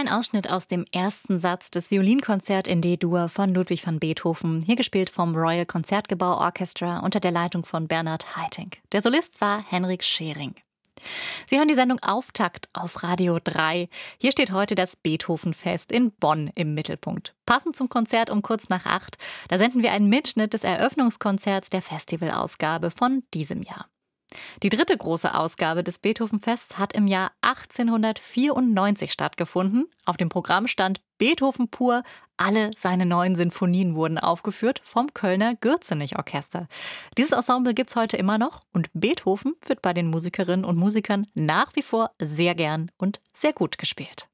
Ausschnitt aus dem ersten Satz des Violinkonzert in D-Dur von Ludwig van Beethoven, hier gespielt vom Royal Concertgebouw Orchestra unter der Leitung von Bernhard Haitink. Der Solist war Henrik Schering. Sie hören die Sendung Auftakt auf Radio 3. Hier steht heute das Beethovenfest in Bonn im Mittelpunkt. Passend zum Konzert um kurz nach 8, da senden wir einen Mitschnitt des Eröffnungskonzerts der Festivalausgabe von diesem Jahr. Die dritte große Ausgabe des Beethovenfests hat im Jahr 1894 stattgefunden. Auf dem Programm stand Beethoven pur. Alle seine 9 Sinfonien wurden aufgeführt vom Kölner Gürzenich-Orchester. Dieses Ensemble gibt's heute immer noch und Beethoven wird bei den Musikerinnen und Musikern nach wie vor sehr gern und sehr gut gespielt.